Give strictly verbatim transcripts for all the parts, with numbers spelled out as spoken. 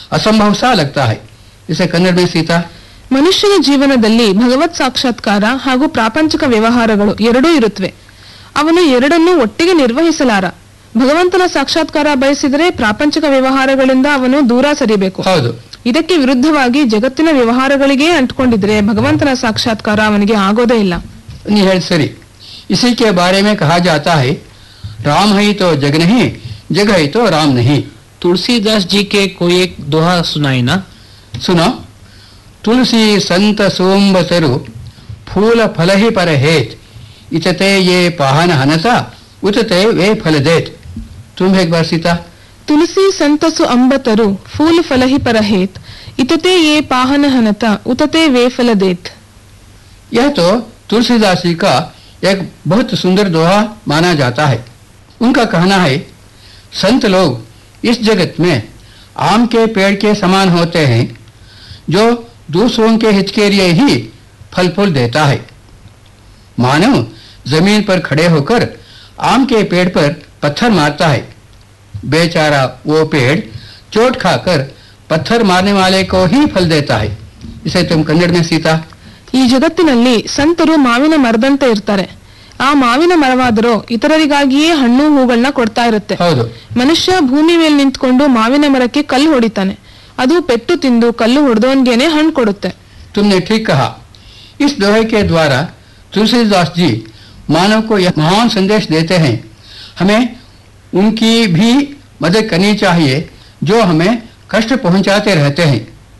असंभव सा लगता है। इसे कन्नड़ में सीता ಮನುಷ್ಯನ ಜೀವನದಲ್ಲಿ ಭಗವತ್ ಸಾಕ್ಷಾತ್ಕಾರ ಹಾಗೂ ಪ್ರಾಪಂಚಿಕ ವ್ಯವಹಾರಗಳು ಎರಡೂ ಇರುತ್ತವೆ. ಅವನು ಎರಡನ್ನೂ ಒಟ್ಟಿಗೆ ನಿರ್ವಹಿಸಲಾರ. ಭಗವಂತನ ಸಾಕ್ಷಾತ್ಕಾರ ಬಯಸಿದರೆ ಪ್ರಾಪಂಚಿಕ ವ್ಯವಹಾರಗಳಿಂದ ಅವನು ದೂರ ಸರಿಬೇಕು. ಹೌದು. ಇದಕ್ಕೆ ವಿರುದ್ಧವಾಗಿ ಜಗತ್ತಿನ ವ್ಯವಹಾರಗಳಿಗೆ ಅಂಟಿಕೊಂಡಿದ್ರೆ ಭಗವಂತನ ಸಾಕ್ಷಾತ್ಕಾರ ಅವನಿಗೆ ಆಗೋದೇ ಇಲ್ಲ. नहीं है सरी। इसी के बारे में कहा जाता है, राम है तो जग नहीं, जग है तो राम नहीं। तुलसीदास जी के कोई एक दोहा सुनाई ना। सुनो। तुलसी संत सोम्ब तरु फूल फल ही पर हेत, इतते ये पाहन हनता उतते वे फल देत। तुम एक बार सीता। तुलसी संतसु अंबतरु फूल फल ही पर हेत, इतते ये पाहन हनता उतते वे फल देत। यह तो तुलसीदास जी का एक बहुत सुंदर दोहा माना जाता है। उनका कहना है, संत लोग इस जगत में आम के पेड़ के समान होते हैं, जो दूसरों के हित के लिए ही फल फूल देता है। मानव जमीन पर खड़े होकर आम के पेड़ पर पत्थर मारता है, बेचारा वो पेड़ चोट खाकर पत्थर मारने वाले को ही फल देता है। इसे तुम कन्नड़ में सीता। ಈ ಜಗತ್ತಿನಲ್ಲಿ ಸಂತರು ಮಾವಿನ ಮರದಂತೆ ಇರ್ತಾರೆ. ಆ ಮಾವಿನ ಮರವಾದರೂ ಇತರರಿಗಾಗಿಯೇ ಹಣ್ಣು ಹೂಗಳನ್ನ ಕೊಡ್ತಾ ಇರುತ್ತೆ. ಮನುಷ್ಯ ಭೂಮಿ ಮೇಲೆ ನಿಂತ್ಕೊಂಡು ಮಾವಿನ ಮರಕ್ಕೆ ಕಲ್ಲು ಹೊಡಿತಾನೆ, ಅದು ಪೆಟ್ಟು ತಿಂದು ಕಲ್ಲು ಹೊಡೆದವನ್ಗೇನೆ ಹಣ್ಣು ಕೊಡುತ್ತೆ. तुमने ठीक कहा। इस दोहे के द्वारा तुलसीदास जी मानव को यह महान संदेश देते हैं, हमें उनकी भी मदद करनी चाहिए जो हमें कष्ट पहुंचाते रहते हैं।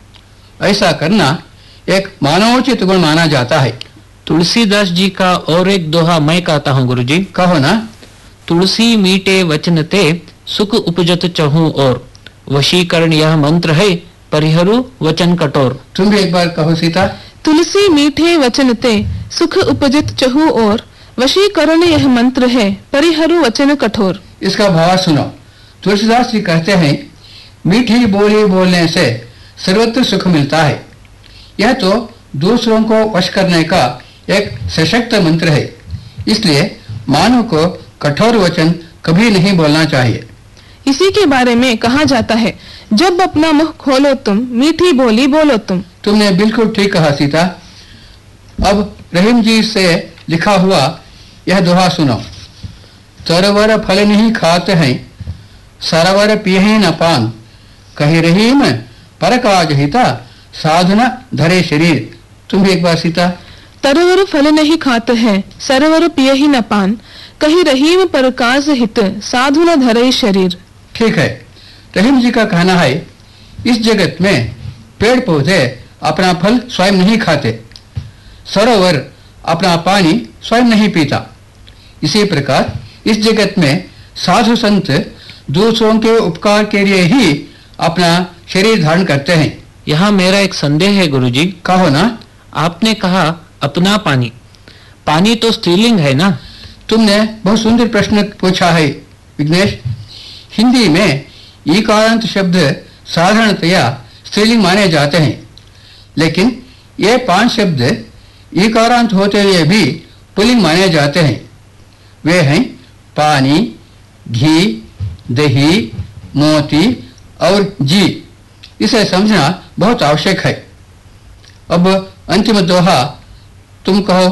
ऐसा करना एक मानवोचित गुण माना जाता है। तुलसीदास जी का और एक दोहा मैं कहता हूँ गुरुजी। कहो ना। तुलसी मीठे वचन ते सुख उपजत चहु और, वशीकरण यह मंत्र है परिहरु वचन कठोर। तुम भी एक बार कहो सीता। तुलसी मीठे वचन ते सुख उपजत चहु और, वशीकरण यह मंत्र है परिहरु वचन कठोर। इसका भाव सुनो। तुलसीदास जी कहते हैं, मीठी बोली बोलने से सर्वत्र सुख मिलता है। यह तो दूसरों को वश करने का एक सशक्त मंत्र है, इसलिए मानव को कठोर वचन कभी नहीं बोलना चाहिए। इसी के बारे में कहा जाता है, जब अपना मुख खोलो तुम मीठी बोली बोलो तुम। तुमने बिल्कुल ठीक कहा सीता। अब रहीम जी से लिखा हुआ यह दोहा सुनो। तरवर फल नहीं खाते हैं, सरवर पिए न पान, कही रहीम पर काज हिता, साधना धरे शरीर। तुम भी एक बार सीता। तरवर फल नहीं खाते हैं, सरवर पिए ही न पान, कही रहीम पर काज हित, साधु न धरे शरीर। ठीक है। रहीम जी का कहना है, इस जगत में पेड़ पौधे अपना फल स्वयं नहीं खाते, सरोवर अपना पानी स्वयं नहीं पीता। इसी प्रकार इस जगत में साधु संत दूसरों के उपकार के लिए ही अपना शरीर धारण करते हैं। यहाँ मेरा एक संदेह है गुरुजी। कहो ना। आपने कहा अपना पानी, पानी तो स्त्रीलिंग है ना। तुमने बहुत सुंदर प्रश्न पूछा है विघ्नेश। हिंदी में ईकारांत शब्द साधारणतया स्त्रीलिंग माने जाते हैं, लेकिन ये पांच शब्द ईकारांत होते हुए भी पुल्लिंग माने जाते हैं। वे हैं पानी, घी, दही, मोती और जी। इसे समझना बहुत आवश्यक है। अब अंतिम दोहा तुम कहो।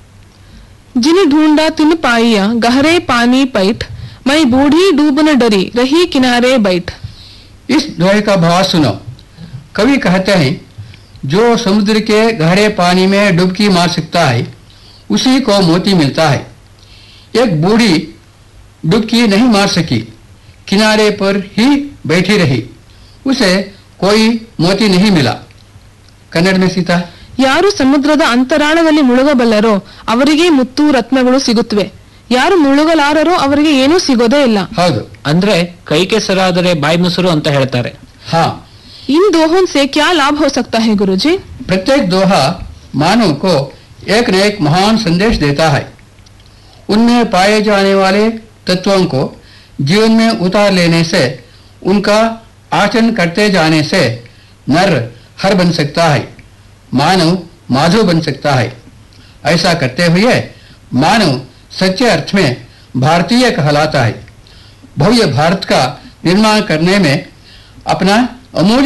जिन ढूंढा तिन पाइया गहरे पानी पैठ, मैं बूढ़ी डूब न डरी रही किनारे बैठ। इस दोहे का भाव सुनो। कवि कहते हैं, जो समुद्र के गहरे पानी में डुबकी मार सकता है उसी को मोती मिलता है। एक बूढ़ी डुबकी नहीं मार सकी, किनारे पर ही बैठी रही, उसे कोई मोती नहीं मिला। कन्नड़ में सीता। ಯಾರು ಸಮುದ್ರದ ಅಂತರಾಳದಲ್ಲಿ ಮುಳುಗಬಲ್ಲರೋ ಅವರಿಗೆ ಮುತ್ತು ರತ್ನಗಳು ಸಿಗುತ್ತವೆ, ಯಾರು ಮುಳುಗಲಾರರೋ ಅವರಿಗೆ ಏನೂ ಸಿಗೋದೇ ಇಲ್ಲ. ಹೌದು. ಅಂದ್ರೆ ಕೈ ಕೆಸರಾದರೆ ಬಾಯಿ ಮೊಸರು ಅಂತ ಹೇಳ್ತಾರೆ. हाँ। इन दोहों से क्या लाभ हो सकता है गुरुजी? प्रत्येक दोहा मानव को एक न एक महान संदेश देता है। उनमें पाए जाने वाले तत्वों को जीवन में उतार लेने से, उनका आचरण करते जाने से नर हर बन सकता है, मानव माधव बन सकता है। ऐसा करते हुए मानव सच्चे अर्थ में भारतीय कहलाता है। भव्य भारत का निर्माण करने में अपना अमूल्य